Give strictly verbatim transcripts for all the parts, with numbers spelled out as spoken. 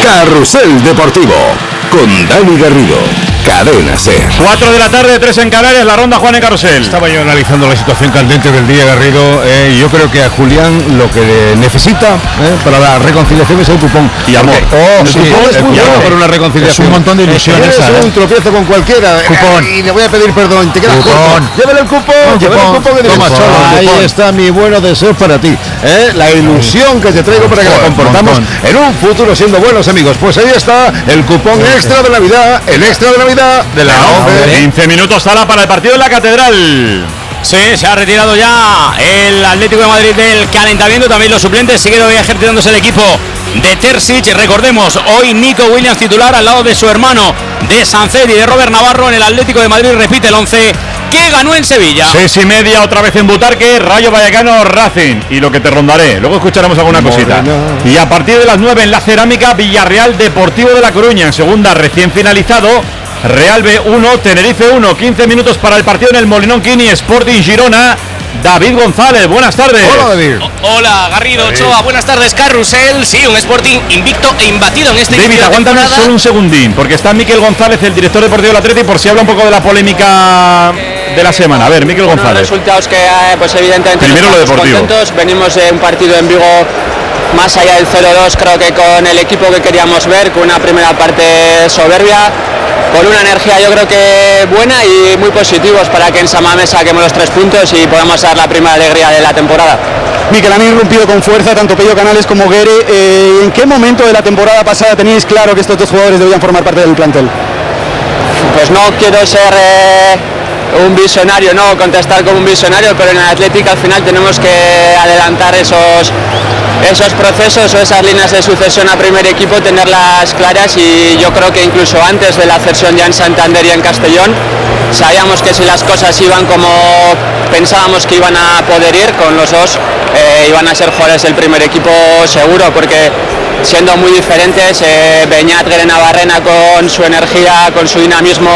Carrusel Deportivo con Dani Garrido. Cadena SER. cuatro de la tarde, tres en Canarias, la ronda Juan en Carrusel. Estaba yo analizando la situación candente del día, Garrido. Eh, yo creo que a Julián lo que necesita eh, para la reconciliación es el cupón. Y amor. Oh, el sí, cupón el es cupón bueno por una reconciliación. Es un montón de ilusiones. Es ¿eh? un tropiezo con cualquiera. Cupón. Eh, y le voy a pedir perdón. Te quedas Cupón. corto. Llévale el cupón. No, Llévale el cupón. cupón. Que Toma, dices, cholo, ahí cupón. está mi buenos deseos para ti. Eh, la ilusión que te traigo para que la comportamos en un futuro siendo buenos amigos. Pues ahí está el cupón extra de Navidad. El extra de Navidad de la ONCE. quince minutos sala para el partido en la Catedral. Sí, se ha retirado ya el Atlético de Madrid del calentamiento. También los suplentes sigue todavía ejercitándose el equipo de Terzic. Recordemos, hoy Nico Williams titular al lado de su hermano de Sancet y de Robert Navarro en el Atlético de Madrid. Repite el once que ganó en Sevilla. Seis y media otra vez en Butarque, Rayo Vallecano, Racing. Y lo que te rondaré, luego escucharemos alguna cosita. Y a partir de las nueve en la Cerámica, Villarreal Deportivo de La Coruña. En segunda, recién finalizado, Real B uno, Tenerife uno. quince minutos para el partido en el Molinón Quini, Sporting Girona. David González, buenas tardes. Hola, David. O- Hola, Garrido, Ochoa, buenas tardes, Carrusel. Sí, un Sporting invicto e imbatido en este David, inicio de aguántame temporada. solo un segundín, porque está Miquel González, el director deportivo del Atleti, por si habla un poco de la polémica de la semana. A ver, Miquel Bueno, González. resultados que eh, pues evidentemente Primero no lo estamos deportivo. contentos. Venimos de un partido en Vigo más allá del cero dos, creo que con el equipo que queríamos ver, con una primera parte soberbia, con una energía yo creo que buena y muy positivos para que en Samamés saquemos los tres puntos y podamos dar la primera alegría de la temporada. Miquel, han irrumpido con fuerza tanto Pello Canales como Guere. Eh, ¿En qué momento de la temporada pasada teníais claro que estos dos jugadores debían formar parte del plantel? Pues no quiero ser eh, un visionario, no contestar como un visionario, pero en el Atlético al final tenemos que adelantar esos, esos procesos o esas líneas de sucesión a primer equipo, tenerlas claras, y yo creo que incluso antes de la cesión ya en Santander y en Castellón sabíamos que si las cosas iban como pensábamos que iban a poder ir con los dos, eh, iban a ser jugadores del primer equipo seguro, porque siendo muy diferentes, eh, Beñat Navarrena con su energía, con su dinamismo,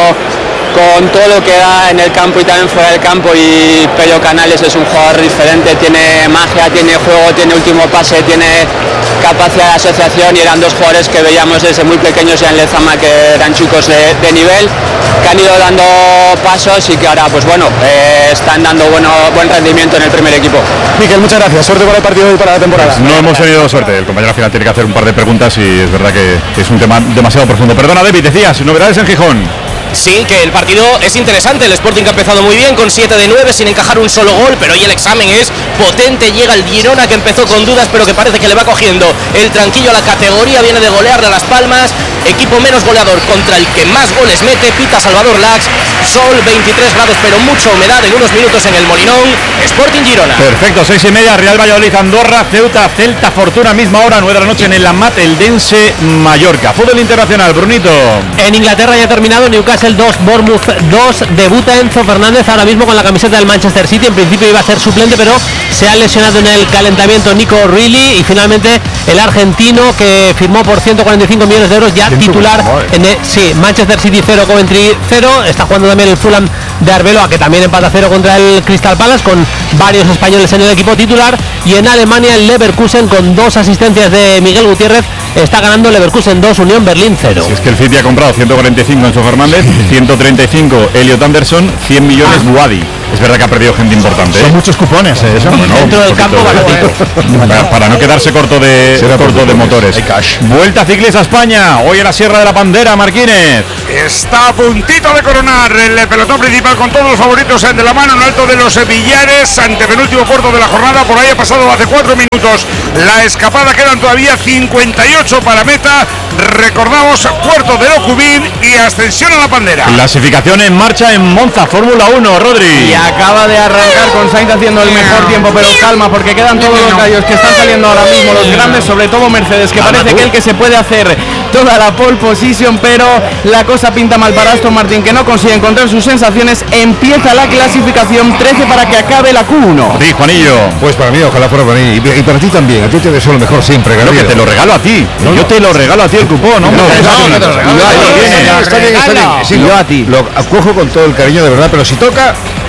con todo lo que da en el campo y también fuera del campo, y Pello Canales es un jugador diferente, tiene magia, tiene juego, tiene último pase, tiene capacidad de asociación, y eran dos jugadores que veíamos desde muy pequeños ya en Lezama, que eran chicos de, de nivel, que han ido dando pasos y que ahora pues bueno, eh, están dando bueno, buen rendimiento en el primer equipo. Miquel, muchas gracias. Suerte para el partido y para la temporada. No hemos tenido suerte. El compañero al final tiene que hacer un par de preguntas y es verdad que es un tema demasiado profundo. Perdona, David, decías, novedades en Gijón. Sí, que el partido es interesante. El Sporting ha empezado muy bien con siete de nueve sin encajar un solo gol, pero hoy el examen es potente. Llega el Girona, que empezó con dudas pero que parece que le va cogiendo el tranquillo a la categoría. Viene de golearle a Las Palmas, equipo menos goleador contra el que más goles mete. Pita Salvador Lax. Sol, veintitrés grados pero mucha humedad en unos minutos en el Molinón. Sporting Girona. Perfecto, seis y media, Real Valladolid, Andorra, Ceuta, Celta, Fortuna, misma hora, nueve de la noche en el Amat, el Dense, Mallorca. Fútbol internacional, Brunito. En Inglaterra ya ha terminado, Newcastle dos, Bournemouth dos, debuta Enzo Fernández ahora mismo con la camiseta del Manchester City. En principio iba a ser suplente, pero se ha lesionado en el calentamiento Nico Reilly, y finalmente el argentino, que firmó por ciento cuarenta y cinco millones de euros, ya titular en el, sí, Manchester City cero, Coventry cero. Está jugando también el Fulham de Arbeloa, que también empata cero contra el Crystal Palace, con varios españoles en el equipo titular. Y en Alemania el Leverkusen, con dos asistencias de Miguel Gutiérrez, está ganando Leverkusen dos, Unión Berlín cero. Si es que el City ha comprado ciento cuarenta y cinco Enzo Fernández, ciento treinta y cinco Elliot Anderson, cien millones ah. Buadi. Es verdad que ha perdido gente importante. Son ¿eh? muchos cupones, ¿eh? Eso. Bueno, dentro del campo de, para, para no quedarse corto de corto de motores. Vuelta ciclista a España, hoy en la Sierra de la Pandera, Marquínez. Está a puntito de coronar el pelotón principal con todos los favoritos de la mano en alto de los Villares, antepenúltimo puerto de la jornada. Por ahí ha pasado hace cuatro minutos la escapada, quedan todavía cincuenta y ocho para meta. Recordamos, puerto de Ocubín y ascensión a la Pandera. Clasificación en marcha en Monza, Fórmula uno, Rodri. Y acaba de arrancar con Sainz haciendo el mejor tiempo, pero calma, porque quedan todos los gallos que están saliendo ahora mismo, los grandes, sobre todo Mercedes, que parece que el que se puede hacer toda la pole position, pero la cosa pinta mal para Aston Martin, que no consigue encontrar sus sensaciones. Empieza la clasificación, trece para que acabe la Q uno. Sí, Juanillo. Pues para mí, ojalá fuera para mí, y, y para ti también. A ti te deseo lo mejor siempre, Garrido. No, que te lo regalo a ti. No, yo no. te lo regalo a ti el cupón, ¿no? No, no, no, no, no, no, está bien, está bien. Sí, yo a ti. Lo acojo con todo el cariño, de verdad, pero si toca,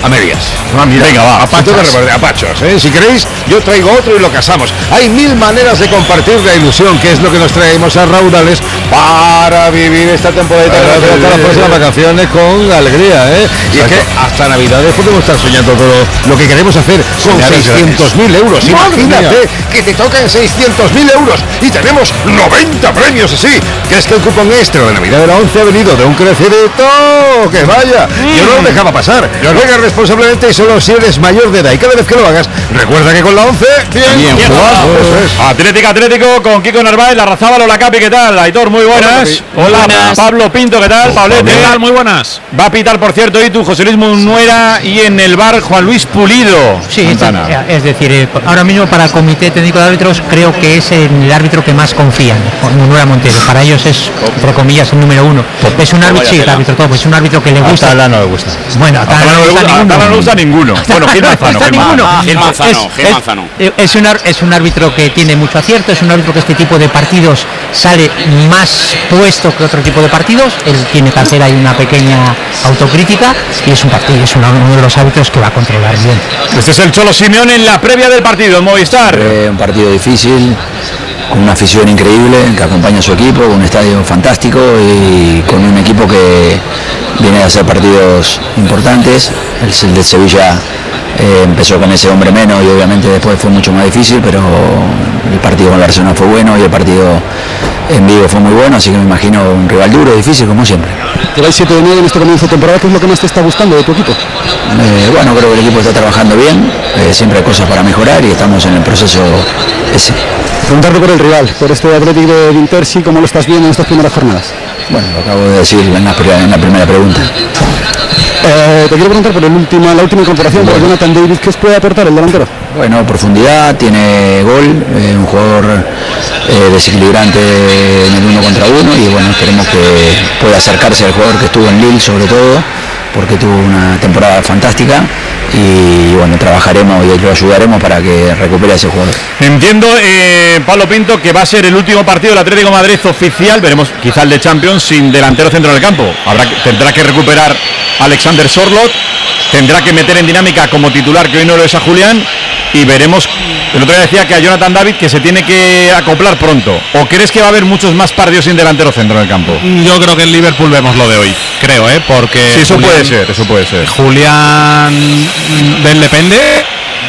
a medias. Ah, mira, venga, va, a pachos, de, a pachos, ¿eh? Si queréis, yo traigo otro y lo casamos. Hay mil maneras de compartir la ilusión, que es lo que nos traemos a Raudales para vivir esta temporada de las próximas vacaciones con alegría, ¿eh? Y es que hasta Navidades podemos estar soñando todo lo que queremos hacer con seiscientos mil euros. Imagínate que te tocan seiscientos mil euros y tenemos noventa premios así. Que es que el cupón extra de Navidad de la once ha venido de un crecidito. ¡Que vaya! Mm. Yo no lo dejaba pasar. Yo juega no. responsablemente y solo si eres mayor de edad. Y cada vez que lo hagas, recuerda que con la once, bien, bien, bien jugado. Es. Atlético Atlético con Kiko Narváez, la Razábal, hola Capi, ¿qué tal? Aitor, muy buenas. Hola, hola buenas. Pablo Pinto, ¿qué tal? Pablete, ¿qué tal? Muy buenas. Va a pitar, por cierto, y tú, José Luis Munuera, y en el bar Juan Luis Pulido. Sí, Montana. Es decir, ahora mismo para el Comité Técnico de Árbitros creo que es el árbitro que más confían, Munuera Montero. Para ellos es, entre comillas, el número uno. Es un árbitro, sí, el árbitro todo, es un árbitro que le gusta. A Tala no le gusta. Bueno, a Tala no le gusta ninguno. no le gusta ninguno. Bueno, Gil Manzano. Gil Manzano, Gil Manzano. Es un, es un árbitro que tiene mucho acierto, es un árbitro que este tipo de partidos sale más puesto que otro tipo de partidos. Él tiene que hacer ahí una pequeña autocrítica y es un partido, es uno de los árbitros que va a controlar bien. Este es el Cholo Simeone en la previa del partido en Movistar. Eh, un partido difícil, con una afición increíble que acompaña a su equipo, un estadio fantástico y con un equipo que viene a hacer partidos importantes. El, el de Sevilla eh, empezó con ese hombre menos y obviamente después fue mucho más difícil, pero el partido con la Arsenal fue bueno y el partido en Vigo fue muy bueno, así que me imagino un rival duro, difícil como siempre. Lleváis siete de nueve en este comienzo de temporada, ¿qué es lo que más te está gustando de tu equipo? Eh, bueno, creo que el equipo está trabajando bien, eh, siempre hay cosas para mejorar y estamos en el proceso ese. Preguntarte por el rival, por este Atlético de Intersi, ¿cómo lo estás viendo en estas primeras jornadas? Bueno, lo acabo de decir en la, en la primera pregunta. Eh, te quiero preguntar por el última, la última incorporación bueno. de Jonathan David, ¿qué os puede aportar el delantero? Bueno, profundidad, tiene gol, eh, un jugador eh, desequilibrante en el uno contra uno y bueno, esperemos que pueda acercarse al jugador que estuvo en Lille sobre todo, porque tuvo una temporada fantástica y bueno, trabajaremos y lo ayudaremos para que recupere a ese jugador. Entiendo, eh, Pablo Pinto, que va a ser el último partido del Atlético de Madrid oficial, veremos quizá el de Champions sin delantero centro del campo. Habrá que, tendrá que recuperar Alexander Sorloth, tendrá que meter en dinámica como titular, que hoy no lo es a Julián, y veremos. El otro día decía que a Jonathan David que se tiene que acoplar pronto. ¿O crees que va a haber muchos más partidos sin delantero centro en el campo? Yo creo que en Liverpool vemos lo de hoy, creo, ¿eh? Porque sí, eso Julián, puede ser, eso puede ser. Julián del depende.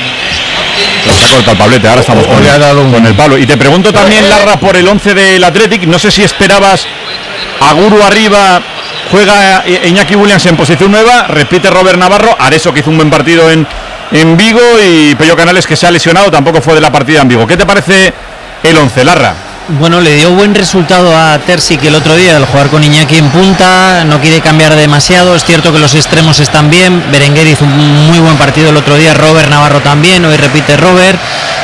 Se ha cortado el Pablete, ahora estamos con, un... con el Pablo. Y te pregunto también, Larra, por el once del Athletic. No sé si esperabas a Guru arriba, juega Iñaki Williams en posición nueva, repite Robert Navarro, Areso que hizo un buen partido en, en Vigo y Pello Canales que se ha lesionado, tampoco fue de la partida en Vigo. ¿Qué te parece el once, Larra? Bueno, le dio buen resultado a Terzic el otro día al jugar con Iñaki en punta, no quiere cambiar demasiado, es cierto que los extremos están bien, Berenguer hizo un muy buen partido el otro día, Robert Navarro también, hoy repite Robert,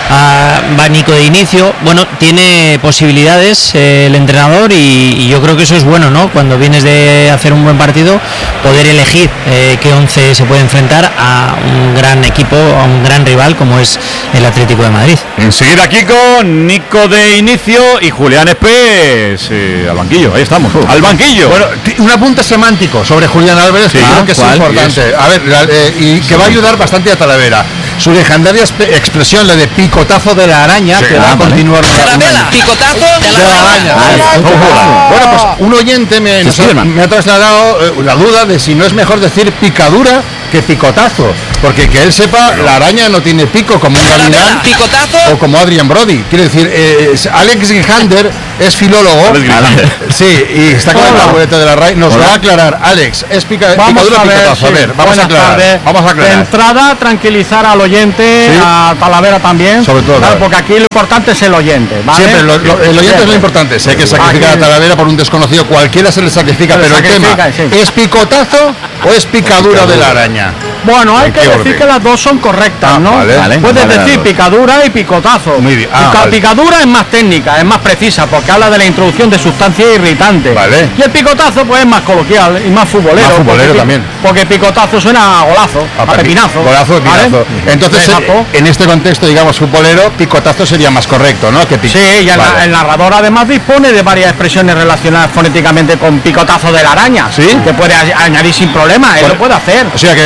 uh, va Nico de inicio, bueno, tiene posibilidades eh, el entrenador y, y yo creo que eso es bueno, ¿no? Cuando vienes de hacer un buen partido, poder elegir eh, qué once se puede enfrentar a un gran equipo, a un gran rival como es el Atlético de Madrid. Enseguida Kiko, Nico de inicio y Julián Espés eh, al banquillo, ahí estamos, uh, al banquillo. Bueno, un apunte semántico sobre Julián Álvarez, sí, que creo que es importante. A ver, eh, y que va a ayudar bastante a Talavera. Su legendaria expresión, la de picotazo de la araña, sí, que va a continuar. Picotazo de la, de la araña. Ah, bueno, pues un oyente me, nos ha, me ha trasladado eh, la duda de si no es mejor decir picadura que picotazo, porque que él sepa, la araña no tiene pico como un gavilán picotazo o como Adrian Brody. Quiere decir, eh, Alex Gijander es filólogo, sí, y está con la boleta de la R A I. Nos Hola. va a aclarar, Alex, es pica, picadura o picotazo. Sí. A ver, vamos a aclarar. Tardes. Vamos a aclarar. De entrada, tranquilizar al oyente, ¿sí? A Talavera también. Sobre todo, claro, porque aquí lo importante es el oyente, ¿vale? Siempre, lo, lo, el oyente Siempre. es lo importante. Si hay que sacrificar aquí a Talavera por un desconocido, cualquiera se le sacrifica, se pero le sacrifica, el tema, sí. ¿es picotazo o es picadura de la araña? Bueno, hay que decir orden? que las dos son correctas, ah, ¿no? Vale, vale, Puedes vale, decir vale. picadura y picotazo. Muy bien. Ah, Pica, vale. Picadura es más técnica, es más precisa, porque habla de la introducción de sustancias irritantes. Vale. Y el picotazo pues es más coloquial y más futbolero. Más futbolero porque, también. Porque picotazo suena a golazo, a, a pepinazo. Golazo, pepinazo. ¿Vale? Entonces, Exacto. en este contexto, digamos, futbolero, picotazo sería más correcto, ¿no? Que pic... Sí, y el, vale. el narrador además dispone de varias expresiones relacionadas fonéticamente con picotazo de la araña. Sí. Que puede añadir sin problema, él bueno, lo puede hacer. O sea que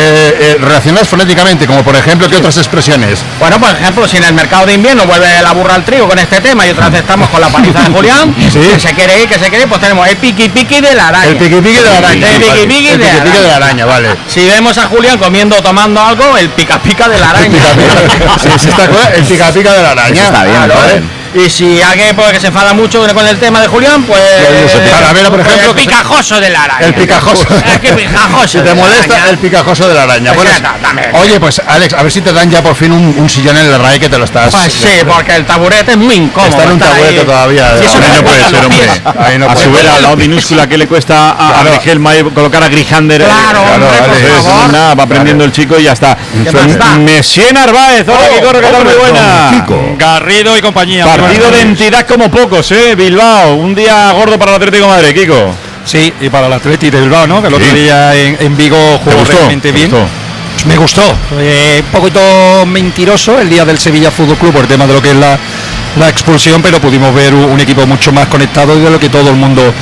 eh, relacionadas fonéticamente, como por ejemplo, ¿qué otras expresiones? Bueno, por ejemplo, si en el mercado de invierno vuelve la burra al trigo con este tema y otra vez estamos con la paliza de Julián, ¿sí? que se quiere ir, que se quiere ir, pues tenemos el piqui piqui de la araña. El piqui piqui de la araña. El piqui piqui de, de, de la araña, vale. Si vemos a Julián comiendo o tomando algo, el pica pica de la araña. El pica pica, sí, sí, está, el pica pica de la araña. Eso está bien, claro, ¿vale? Y si alguien pues, que se enfada mucho con el tema de Julián, pues. Calavera, por ejemplo. El picajoso de la araña. El picajoso. Es que picajoso. Si te molesta, araña. El picajoso de la araña. Bueno, oye, pues Alex, a ver si te dan ya por fin un, un sillón en el R A E que te lo estás. Pues sí, porque el taburete es muy incómodo. Está en un taburete ahí todavía. Sí, eso no, no puede ser, hombre. Ahí no a su vez, al lado minúscula que le cuesta a, claro. a Rigelma colocar a Grijander. Claro, claro, hombre, vale, por favor. Nada, va aprendiendo vale. el chico y ya está. Messier Narváez, hola, oh, que corre, que tal, muy buena. Garrido y compañía. Partido de entidad como pocos, ¿eh? Bilbao, un día gordo para el Atlético de Madrid, Kiko. Sí, y para el Atlético de Bilbao, ¿no? Que el sí. otro día en, en Vigo jugó realmente bien. Gustó? Pues me gustó. Eh, un poquito mentiroso el día del Sevilla Fútbol Club por el tema de lo que es la, la expulsión, pero pudimos ver un, un equipo mucho más conectado y de lo que todo el mundo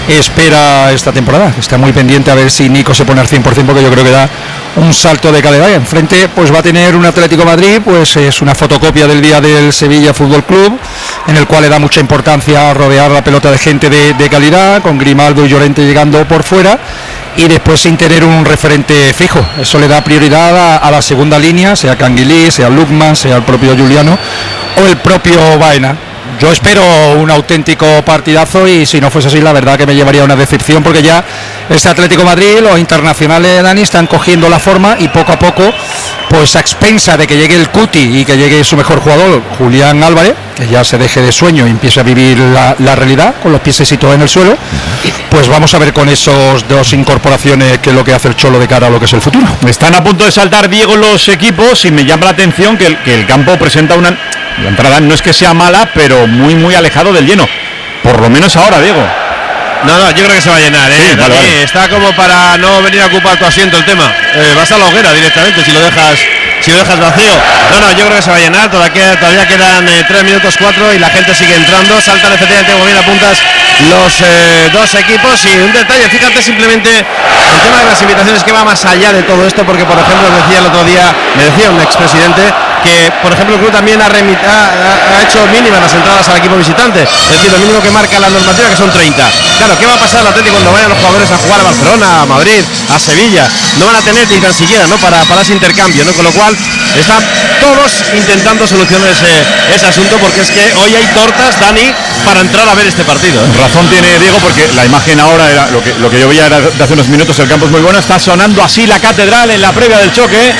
espera esta temporada. Está muy pendiente a ver si Nico se pone al cien por ciento, porque yo creo que da un salto de calidad. Y enfrente pues va a tener un Atlético Madrid, pues es una fotocopia del día del Sevilla Fútbol Club, en el cual le da mucha importancia a rodear la pelota de gente de, de calidad, con Grimaldo y Llorente llegando por fuera, y después sin tener un referente fijo. Eso le da prioridad a, a la segunda línea, sea Canguilí, sea Lukman, sea el propio Juliano o el propio Baena. Yo espero un auténtico partidazo, y si no fuese así, la verdad que me llevaría una decepción, porque ya este Atlético Madrid, los internacionales, Dani, están cogiendo la forma, y poco a poco, pues a expensa de que llegue el Cuti y que llegue su mejor jugador, Julián Álvarez, que ya se deje de sueño y empiece a vivir la, la realidad con los piececitos en el suelo, pues vamos a ver con esos dos incorporaciones qué es lo que hace el Cholo de cara a lo que es el futuro. Están a punto de saltar, Diego, los equipos, y me llama la atención que el, que el campo presenta una... La entrada no es que sea mala, pero muy muy alejado del lleno. Por lo menos ahora, Diego. No, no, yo creo que se va a llenar, ¿eh? Sí, vale, vale. Está como para no venir a ocupar tu asiento el tema. Eh, vas a la hoguera directamente si lo dejas si lo dejas vacío. No, no, yo creo que se va a llenar. Todavía, todavía quedan eh, tres minutos cuatro y la gente sigue entrando. Saltan efectivamente, como bien apuntas, los eh, dos equipos. Y un detalle, fíjate simplemente el tema de las invitaciones, que va más allá de todo esto, porque por ejemplo decía el otro día, me decía un expresidente, que por ejemplo el club también ha, remita, ha, ha hecho mínimas las entradas al equipo visitante, es decir, lo mínimo que marca la normativa, que son treinta. Claro, ¿qué va a pasar al Atlético cuando vayan los jugadores a jugar a Barcelona, a Madrid, a Sevilla? No van a tener ni tan siquiera, ¿no?, para, para ese intercambio, ¿no? Con lo cual están todos intentando solucionar ese, ese asunto, porque es que hoy hay tortas, Dani, para entrar a ver este partido, ¿eh? Razón tiene Diego, porque la imagen ahora era lo que, lo que yo veía era de hace unos minutos. El campo es muy bueno, está sonando así la catedral en la previa del choque.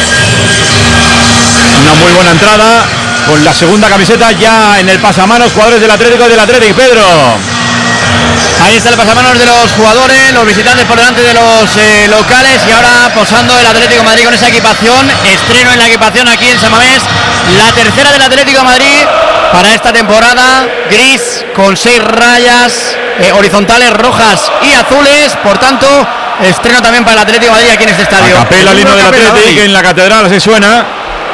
Una muy buena entrada con la segunda camiseta ya en el pasamanos, jugadores del Atlético y del Atlético. Pedro. Ahí está el pasamanos de los jugadores, los visitantes por delante de los eh, locales, y ahora posando el Atlético de Madrid con esa equipación. Estreno en la equipación aquí en San Mamés, la tercera del Atlético de Madrid para esta temporada, gris con seis rayas eh, horizontales, rojas y azules. Por tanto, estreno también para el Atlético de Madrid aquí en este estadio. A capela el himno del Atlético en la catedral, así suena.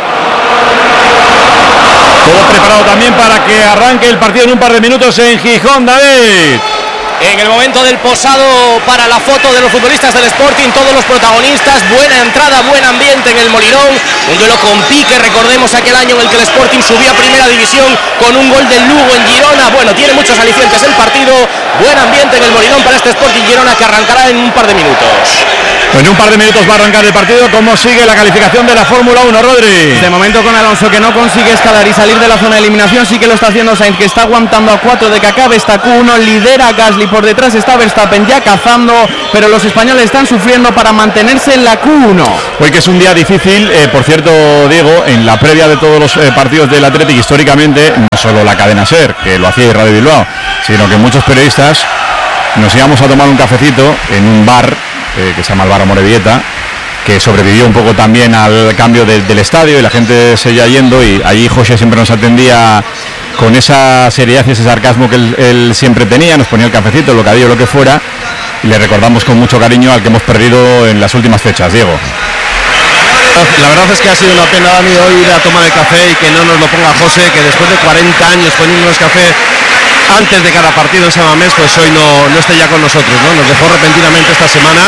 Todo preparado también para que arranque el partido en un par de minutos en Gijón, David. En el momento del posado para la foto de los futbolistas del Sporting, todos los protagonistas, buena entrada, buen ambiente en el Molinón, un duelo con pique, recordemos aquel año en el que el Sporting subía a primera división con un gol del Lugo en Girona. Bueno, tiene muchos alicientes el partido, buen ambiente en el Molinón para este Sporting Girona, que arrancará en un par de minutos. En un par de minutos va a arrancar el partido. ¿Cómo sigue la calificación de la Fórmula uno, Rodri? De momento con Alonso, que no consigue escalar y salir de la zona de eliminación, sí que lo está haciendo Sainz, que está aguantando a cuatro de que acabe esta Q uno, lidera Gasly, por detrás está Verstappen ya cazando, pero los españoles están sufriendo para mantenerse en la Q uno. Hoy, que es un día difícil, eh, por cierto, Diego, en la previa de todos los eh, partidos del Atlético, históricamente, no solo la cadena SER, que lo hacía Radio Bilbao, sino que muchos periodistas nos íbamos a tomar un cafecito en un bar eh, que se llama el Bar Amorebieta, que sobrevivió un poco también al cambio de, del estadio, y la gente seguía yendo, y allí José siempre nos atendía con esa seriedad y ese sarcasmo que él, él siempre tenía, nos ponía el cafecito, el bocadillo, lo que fuera, y le recordamos con mucho cariño al que hemos perdido en las últimas fechas, Diego. La verdad es que ha sido una pena, Dani, hoy ir a tomar el café y que no nos lo ponga José, que después de cuarenta años poniéndonos café antes de cada partido en San Mamés, pues hoy no, no esté ya con nosotros, ¿no? Nos dejó repentinamente esta semana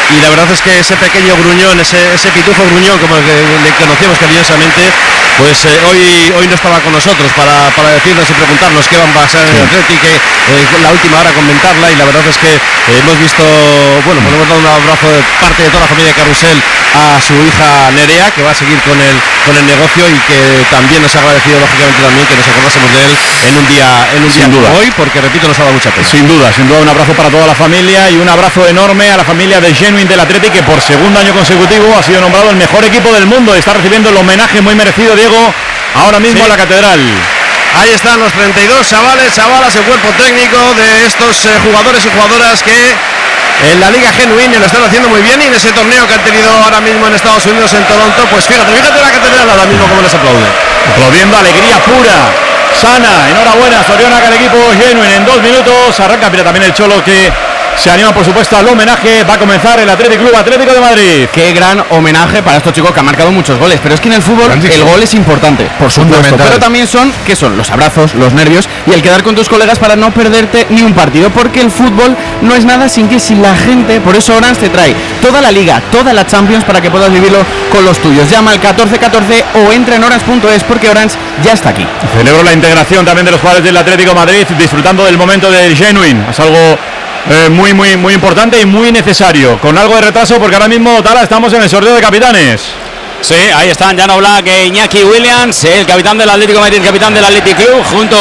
y la verdad es que ese pequeño gruñón, ese, ese pitufo gruñón como el que le conocemos cariñosamente, pues eh, hoy hoy no estaba con nosotros para, para decirnos y preguntarnos qué van a pasar en el Athletic, que eh, la última hora comentarla, y la verdad es que eh, hemos visto, bueno, pues hemos dado un abrazo de parte de toda la familia de Carrusel a su hija Nerea, que va a seguir con el con el negocio, y que también nos ha agradecido lógicamente también que nos acordásemos de él en un día en un Sin día duda. hoy, porque repito, nos ha dado mucha pena. Sin duda, sin duda, un abrazo para toda la familia y un abrazo enorme a la familia de Genuine del Athletic, que por segundo año consecutivo ha sido nombrado el mejor equipo del mundo. Está recibiendo el homenaje muy merecido, Diego, ahora mismo Sí. en la catedral. Ahí están los treinta y dos chavales, chavalas, el cuerpo técnico de estos eh, jugadores y jugadoras que en la Liga Genuine lo están haciendo muy bien, y en ese torneo que han tenido ahora mismo en Estados Unidos, en Toronto, pues fíjate, fíjate la catedral ahora mismo como les aplaude. Aplaudiendo, alegría pura, sana, enhorabuena, Soriona, que el equipo Genuine en dos minutos arranca. Mira también el Cholo, que se anima por supuesto al homenaje. Va a comenzar el Athletic Club Atlético de Madrid. Qué gran homenaje para estos chicos que han marcado muchos goles, pero es que en el fútbol el gol es importante, por supuesto, pero también son, ¿qué son? Los abrazos, los nervios y el quedar con tus colegas para no perderte ni un partido, porque el fútbol no es nada sin que sin la gente. Por eso Orange te trae toda la Liga, toda la Champions, para que puedas vivirlo con los tuyos. Llama al catorce catorce o entra en orange punto es, porque Orange ya está aquí. Celebro la integración también de los jugadores del Atlético de Madrid, disfrutando del momento del Genuine. Es algo eh, muy, muy, muy importante y muy necesario. Con algo de retraso, porque ahora mismo, Tala, estamos en el sorteo de capitanes. Sí, ahí están Jan Oblak e Iñaki Williams, el capitán del Atlético de Madrid, el capitán del Athletic Club, junto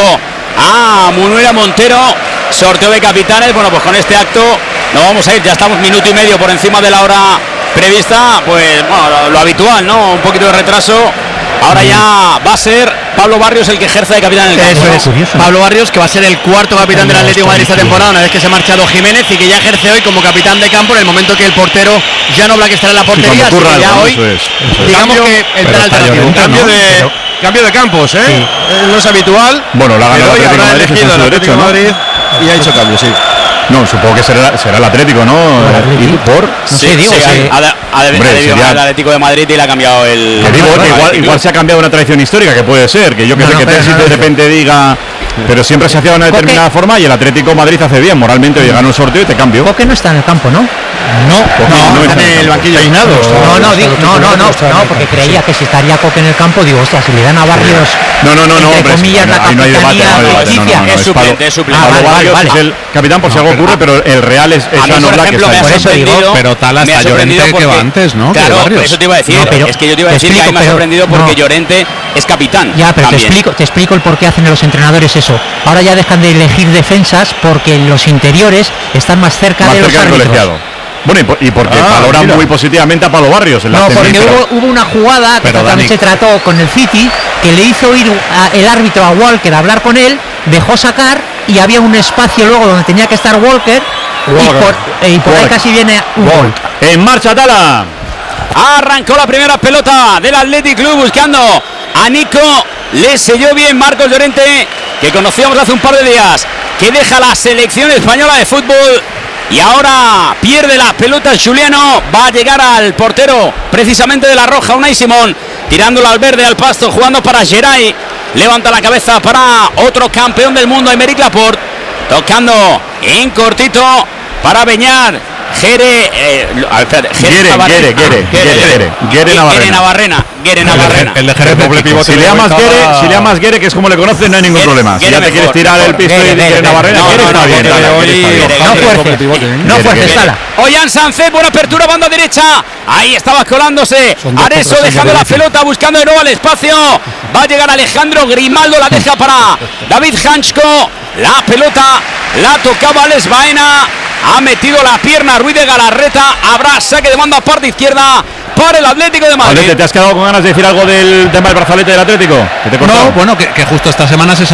a Munuera Montero. Sorteo de capitanes. Bueno, pues con este acto nos vamos a ir. Ya estamos minuto y medio por encima de la hora prevista. Pues bueno, lo, lo habitual, ¿no? Un poquito de retraso. Ahora ya va a ser Pablo Barrios el que ejerza de capitán en el campo. Eso es. Pablo Barrios, que va a ser el cuarto capitán del Atlético de Madrid esta temporada, una vez que se ha marchado Jiménez, y que ya ejerce hoy como capitán de campo en el momento que el portero Jan Oblak estará en la portería. Sí, así que ya algo, hoy, eso es, eso es. digamos Cambio, que el plan alternativo. Cambio ¿no? de Pero- cambio de campos, ¿eh? Sí. Eh, No es habitual. Bueno, la ha ganado pero el hoy Atlético habrá de Madrid, elegido es el en su Atlético de derecho, Madrid y ha hecho cambio, sí. No, supongo que será, será el Atlético, ¿no? ¿Y por? Sí, sí, ha, ha, ha, ha Hombre, debido sería- ganar el Atlético de Madrid y le ha cambiado el. Que digo, que igual, igual se ha cambiado una tradición histórica, que puede ser, que yo que No, sé no, que pero Terzi no, de no. repente diga, pero siempre se hacía de una determinada forma, y el Atlético de Madrid hace bien moralmente, oye, gana un sorteo y te cambio. Coque no está en el campo, ¿no? No, no, está en el banquillo. No, no, digo, no, no, no, no, porque creía que si estaría Coque en el campo, digo, hostia, si le dan a Barrios, No, no, no, no, entre hombre, comillas, no, la ahí no hay debate, capitanía no hay debate, no, no, no, no, ficticia. es suplente, es suplente. Pablo Ah, vale, Barrios vale, es vale. el capitán por si algo ocurre, pero el Real es, es A mí, Jan por Oblak, que ejemplo, me está ha ahí. sorprendido. Pero Tala, me ha hasta sorprendido Llorente que porque- va antes, ¿no? Que Claro, Barrios. eso te iba a decir. No, pero es que yo te iba a te decir que explico, a mí me ha pero- sorprendido porque no. Llorente es capitán. Ya, pero te también. explico, te explico el por qué hacen los entrenadores eso. Ahora ya dejan de elegir defensas porque los interiores están más cerca Más de los cerca del árbitros. colegiado. Bueno, y, por- y porque Ah, valoran mira. muy positivamente a Pablo Barrios. En la No, porque tendencia. hubo, hubo una jugada que Pero, también Dani. se trató con el City, que le hizo ir a- el árbitro a Walker a hablar con él, dejó sacar y había un espacio luego donde tenía que estar Walker, y Walker. por, eh, y por ahí Walker. casi viene un gol. En marcha, Tala. Arrancó la primera pelota del Athletic Club buscando a Nico. Le selló bien Marcos Llorente, que conocíamos hace un par de días, que deja la selección española de fútbol. Y ahora pierde la pelota Juliano. Va a llegar al portero precisamente de la Roja, Unai Simón, tirándola al verde, al pasto, jugando para Geray. Levanta la cabeza para otro campeón del mundo, Aymeric Laporte. Tocando en cortito para Beñar. Gere, eh, a ver, espérate, Gere Guere, Navarrena. Guere, Guere, Ah, Guere, Guere, Guere Navarrena. Guere Navarrena. Guere Navarrena. El de Jerez doble pivote. Si le llamas Guere, si le llamas Guere, que es como le conocen, no hay ningún problema. Si ya te quieres tirar el pisto y Guere Navarrena, Guere está bien. Tala, Guere está bien. No fuerces, no fuerces, Tala. Ollán Sánchez, buena apertura, banda derecha. Ahí estaba colándose Areso, dejando la pelota, buscando de nuevo el espacio. Va a llegar Alejandro Grimaldo, la deja para David Hanchko. La pelota la tocaba Alex Baena. Ha metido la pierna Ruiz de Galarreta. Habrá saque de banda parte izquierda para el Atlético de Madrid. Alete, ¿te has quedado con ganas de decir algo del tema del brazalete del Atlético? ¿Que te he cortado? No, bueno, que, que justo esta semana se,